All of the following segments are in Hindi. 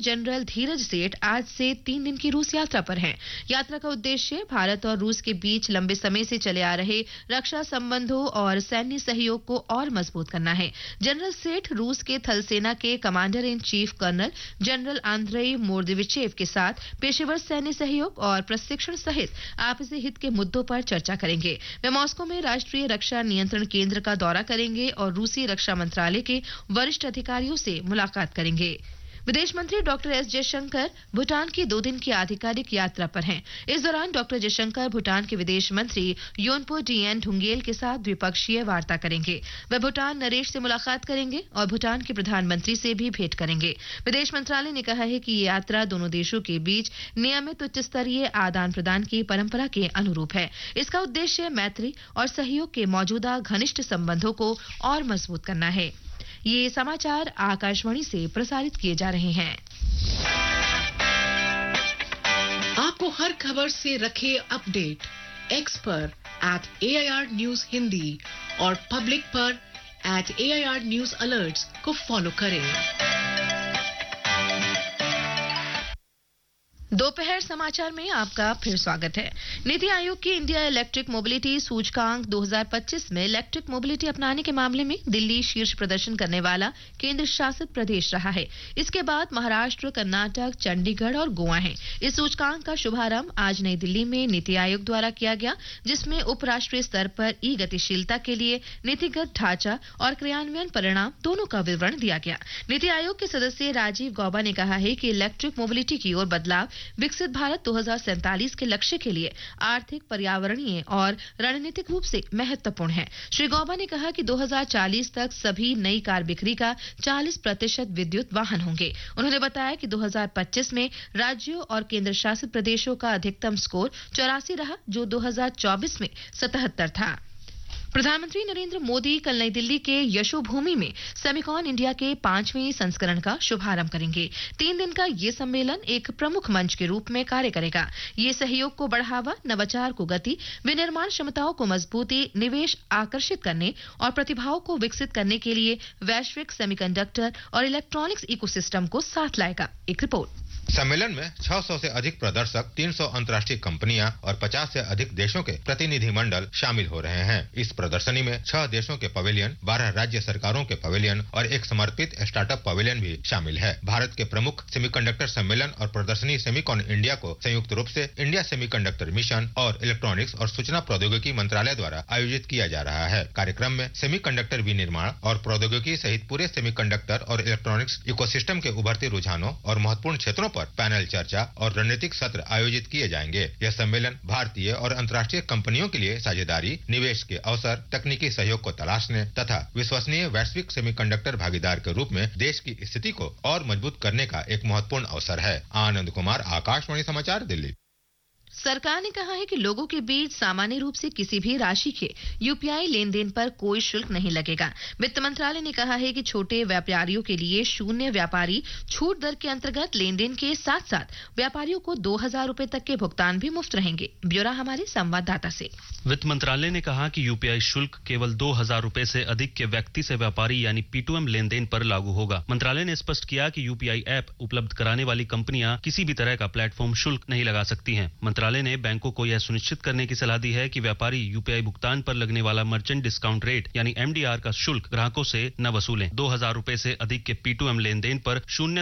जनरल धीरज सेठ आज से 3 दिन की रूस यात्रा पर हैं। यात्रा का उद्देश्य भारत और रूस के बीच लंबे समय से चले आ रहे रक्षा संबंधों और सैन्य सहयोग को और मजबूत करना है। जनरल सेठ रूस के थल सेना के commander in chief colonel general Andrei मोर्देविचेव के साथ पेशेवर सैन्य सहयोग और प्रशिक्षण सहित आपसी हित के मुद्दों पर चर्चा करेंगे। वे मॉस्को में राष्ट्रीय रक्षा नियंत्रण केंद्र का दौरा करेंगे और रूसी रक्षा मंत्रालय के वरिष्ठ अधिकारियों से मुलाकात करेंगे। विदेश मंत्री डॉक्टर एस जयशंकर भूटान की 2 दिन की आधिकारिक यात्रा पर हैं। इस दौरान डॉक्टर जयशंकर भूटान के विदेश मंत्री योनपो डीएन ढुंगेल के साथ द्विपक्षीय वार्ता करेंगे। वे भूटान नरेश से मुलाकात करेंगे और भूटान के प्रधानमंत्री से भी भेंट करेंगे। विदेश मंत्रालय ने कहा है कि ये यात्रा दोनों देशों के बीच नियमित उच्च स्तरीय आदान प्रदान की परंपरा के अनुरूप है। इसका उद्देश्य मैत्री और सहयोग के मौजूदा घनिष्ठ संबंधों को और मजबूत करना है। ये समाचार आकाशवाणी से प्रसारित किए जा रहे हैं। आपको हर खबर से रखे अपडेट एक्स पर @AIR News हिंदी और पब्लिक पर @AIR News Alerts को फॉलो करें। दोपहर समाचार में आपका फिर स्वागत है। नीति आयोग की इंडिया इलेक्ट्रिक मोबिलिटी सूचकांक 2025 में इलेक्ट्रिक मोबिलिटी अपनाने के मामले में दिल्ली शीर्ष प्रदर्शन करने वाला केंद्र शासित प्रदेश रहा है। इसके बाद महाराष्ट्र, कर्नाटक, चंडीगढ़ और गोवा है। इस सूचकांक का शुभारंभ आज नई दिल्ली में नीति आयोग द्वारा किया गया, जिसमें उपराष्ट्रीय स्तर पर ई गतिशीलता के लिए नीतिगत ढांचा और क्रियान्वयन परिणाम दोनों का विवरण दिया गया। नीति आयोग के सदस्य राजीव गौबा ने कहा है कि इलेक्ट्रिक मोबिलिटी की ओर बदलाव विकसित भारत 2047 के लक्ष्य के लिए आर्थिक, पर्यावरणीय और रणनीतिक रूप से महत्वपूर्ण है। श्री गौबा ने कहा कि 2040 तक सभी नई कार बिक्री का 40% विद्युत वाहन होंगे। उन्होंने बताया कि 2025 में राज्यों और केंद्र शासित प्रदेशों का अधिकतम स्कोर 84 रहा, जो 2024 में 77 था। प्रधानमंत्री नरेंद्र मोदी कल नई दिल्ली के यशोभूमि में सेमिकॉन इंडिया के 5वें संस्करण का शुभारंभ करेंगे। 3 दिन का ये सम्मेलन एक प्रमुख मंच के रूप में कार्य करेगा। ये सहयोग को बढ़ावा, नवाचार को गति, विनिर्माण क्षमताओं को मजबूती, निवेश आकर्षित करने और प्रतिभाओं को विकसित करने के लिए वैश्विक सेमीकंडक्टर और इलेक्ट्रॉनिक्स इकोसिस्टम को साथ लाएगा। एक रिपोर्ट। सम्मेलन में 600 से अधिक प्रदर्शक, 300 अंतर्राष्ट्रीय कंपनियां और 50 से अधिक देशों के प्रतिनिधि मंडल शामिल हो रहे हैं। इस प्रदर्शनी में 6 देशों के पवेलियन, 12 राज्य सरकारों के पवेलियन और एक समर्पित स्टार्टअप पवेलियन भी शामिल है। भारत के प्रमुख सेमीकंडक्टर सम्मेलन और प्रदर्शनी सेमिकॉन इंडिया को संयुक्त रूप से इंडिया सेमीकंडक्टर मिशन और इलेक्ट्रॉनिक्स और सूचना प्रौद्योगिकी मंत्रालय द्वारा आयोजित किया जा रहा है। कार्यक्रम में सेमीकंडक्टर विनिर्माण और प्रौद्योगिकी सहित पूरे सेमीकंडक्टर और इलेक्ट्रॉनिक्स इकोसिस्टम के उभरते रुझानों और महत्वपूर्ण क्षेत्रों पर पैनल चर्चा और रणनीतिक सत्र आयोजित किए जाएंगे। यह सम्मेलन भारतीय और अंतर्राष्ट्रीय कंपनियों के लिए साझेदारी, निवेश के अवसर, तकनीकी सहयोग को तलाशने तथा विश्वसनीय वैश्विक सेमीकंडक्टर भागीदार के रूप में देश की स्थिति को और मजबूत करने का एक महत्वपूर्ण अवसर है। आनंद कुमार, आकाशवाणी समाचार, दिल्ली। सरकार ने कहा है कि लोगों के बीच सामान्य रूप से किसी भी राशि के यूपीआई लेन देन पर कोई शुल्क नहीं लगेगा। वित्त मंत्रालय ने कहा है कि छोटे व्यापारियों के लिए शून्य व्यापारी छूट दर के अंतर्गत लेन देन के साथ साथ व्यापारियों को 2000 रुपए तक के भुगतान भी मुफ्त रहेंगे। ब्यौरा हमारे संवाददाता से। वित्त मंत्रालय ने कहा कि यूपीआई शुल्क केवल 2000 रुपए से अधिक के व्यक्ति से व्यापारी यानी P2M लेन देन पर लागू होगा। मंत्रालय ने स्पष्ट किया कि यूपीआई ऐप उपलब्ध कराने वाली कंपनियां किसी भी तरह का प्लेटफॉर्म शुल्क नहीं लगा सकती हैं। मंत्रालय ने बैंकों को यह सुनिश्चित करने की सलाह दी है कि व्यापारी यूपीआई भुगतान पर लगने वाला मर्चेंट डिस्काउंट रेट यानी MDR का शुल्क ग्राहकों से न वसूलें। 2000 रुपए से अधिक के P2M लेन देन पर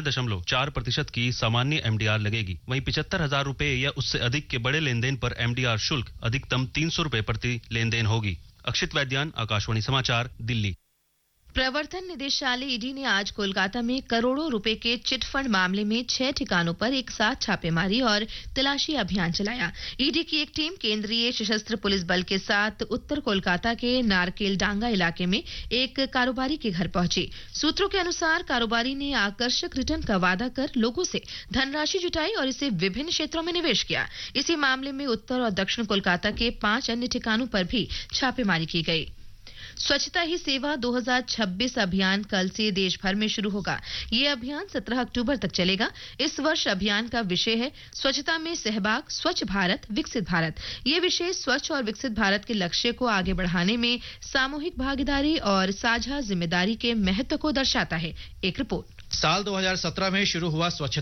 0.4% की सामान्य MDR लगेगी। वहीं 75,000 रुपए या उससे अधिक के बड़े लेन देन पर MDR शुल्क अधिकतम 300 रुपए प्रति लेन देन होगी। अक्षित वैद्यान, आकाशवाणी समाचार, दिल्ली। प्रवर्तन निदेशालय ईडी ने आज कोलकाता में करोड़ों रुपए के चिटफंड मामले में 6 ठिकानों पर एक साथ छापेमारी और तलाशी अभियान चलाया। ईडी की एक टीम केंद्रीय सशस्त्र पुलिस बल के साथ उत्तर कोलकाता के नारकेल डांगा इलाके में एक कारोबारी के घर पहुंची। सूत्रों के अनुसार कारोबारी ने आकर्षक रिटर्न का वादा कर लोगों से धनराशि जुटाई और इसे विभिन्न क्षेत्रों में निवेश किया। इसी मामले में उत्तर और दक्षिण कोलकाता के 5 अन्य ठिकानों पर भी छापेमारी की गई। स्वच्छता ही सेवा 2026 अभियान कल से देश भर में शुरू होगा। ये अभियान 17 अक्टूबर तक चलेगा। इस वर्ष अभियान का विषय है स्वच्छता में सहभाग, स्वच्छ भारत, विकसित भारत। ये विषय स्वच्छ और विकसित भारत के लक्ष्य को आगे बढ़ाने में सामूहिक भागीदारी और साझा जिम्मेदारी के महत्व को दर्शाता है। एक रिपोर्ट। साल 2017 में शुरू हुआ स्वच्छ